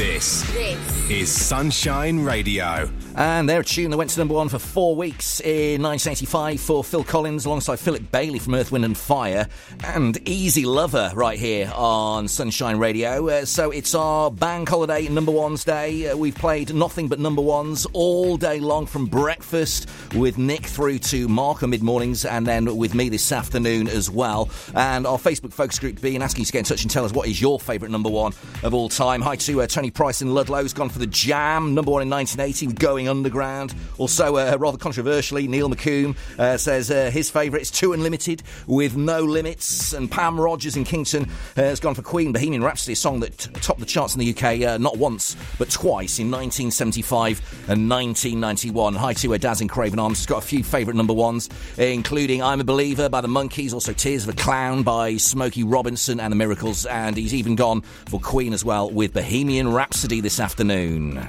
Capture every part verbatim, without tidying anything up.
This, this is Sunshine Radio. And they're a tune that went to number one for four weeks in nineteen eighty-five for Phil Collins alongside Philip Bailey from Earth, Wind and Fire, and Easy Lover right here on Sunshine Radio. Uh, so it's our bank holiday number ones day. Uh, we've played nothing but number ones all day long, from breakfast with Nick through to Mark on mid-mornings, and then with me this afternoon as well. And our Facebook focus group being asking you to get in touch and tell us what is your favourite number one of all time. Hi to uh, Tony Price in Ludlow, who's gone for The Jam, number one in nineteen eighty, Going Underground. Also, uh, rather controversially, Neil McComb uh, says uh, his favourite is Two Unlimited with No Limits. And Pam Rogers in Kingston uh, has gone for Queen, Bohemian Rhapsody, a song that t- topped the charts in the U K uh, not once but twice in nineteen seventy-five and nineteen ninety-one. Hi to uh, Daz in Craven Arms. He's got a few favourite number ones, including I'm a Believer by the Monkees, also Tears of a Clown by Smokey Robinson and the Miracles, and he's even gone for Queen as well with Bohemian Rhapsody this afternoon.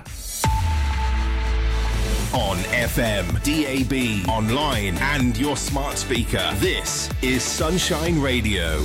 On F M, D A B, online and your smart speaker. This is Sunshine Radio.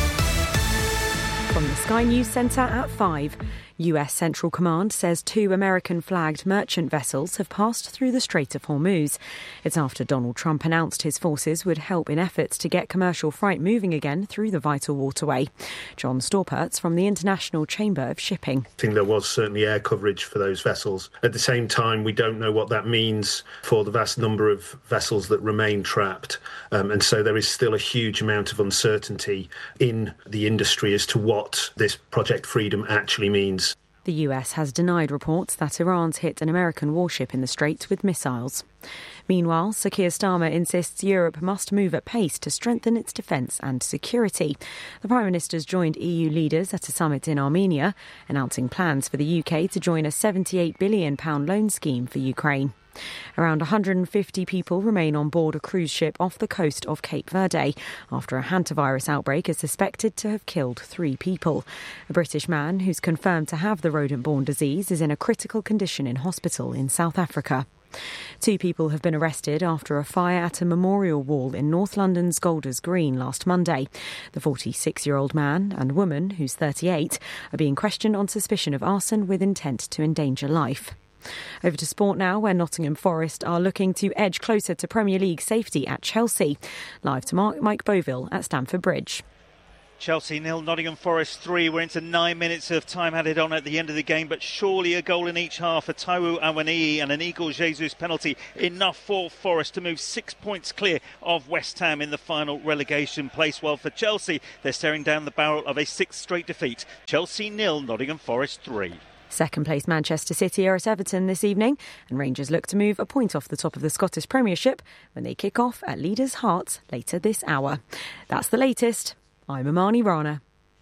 From the Sky News Centre at five. U S Central Command says two American-flagged merchant vessels have passed through the Strait of Hormuz. It's after Donald Trump announced his forces would help in efforts to get commercial freight moving again through the vital waterway. John Storpertz from the International Chamber of Shipping. I think there was certainly air coverage for those vessels. At the same time, we don't know what that means for the vast number of vessels that remain trapped. Um, and so there is still a huge amount of uncertainty in the industry as to what this Project Freedom actually means. The U S has denied reports that Iran's hit an American warship in the Strait with missiles. Meanwhile, Sir Keir Starmer insists Europe must move at pace to strengthen its defence and security. The Prime Minister's joined E U leaders at a summit in Armenia, announcing plans for the U K to join a seventy-eight billion pounds loan scheme for Ukraine. Around one hundred fifty people remain on board a cruise ship off the coast of Cape Verde after a hantavirus outbreak is suspected to have killed three people. A British man who's confirmed to have the rodent-borne disease is in a critical condition in hospital in South Africa. Two people have been arrested after a fire at a memorial wall in North London's Golders Green last Monday. The forty-six-year-old man and woman, who's thirty-eight, are being questioned on suspicion of arson with intent to endanger life. Over to sport now, where Nottingham Forest are looking to edge closer to Premier League safety at Chelsea. Live to Mark, Mike Boville at Stamford Bridge. Chelsea nil, Nottingham Forest three. We're into nine minutes of time added on at the end of the game, but surely a goal in each half for Taiwo Awoniyi and an Igor Jesus penalty enough for Forest to move six points clear of West Ham in the final relegation place. Well, for Chelsea, they're staring down the barrel of a sixth straight defeat. Chelsea nil, Nottingham Forest three. Second place Manchester City are at Everton this evening, and Rangers look to move a point off the top of the Scottish Premiership when they kick off at Leaders Hearts later this hour. That's the latest. I'm Amani Rana.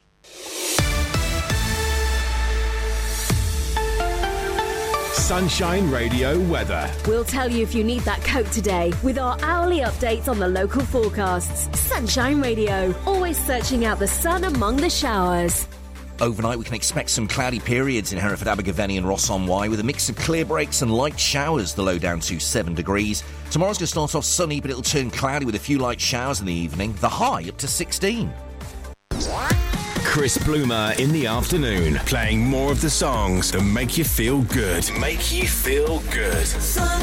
Sunshine Radio weather. We'll tell you if you need that coat today with our hourly updates on the local forecasts. Sunshine Radio, always searching out the sun among the showers. Overnight, we can expect some cloudy periods in Hereford, Abergavenny and Ross-on-Wye with a mix of clear breaks and light showers, the low down to seven degrees. Tomorrow's going to start off sunny, but it'll turn cloudy with a few light showers in the evening. The high up to sixteen. Chris Bloomer in the afternoon, playing more of the songs that make you feel good. Make you feel good. Sun-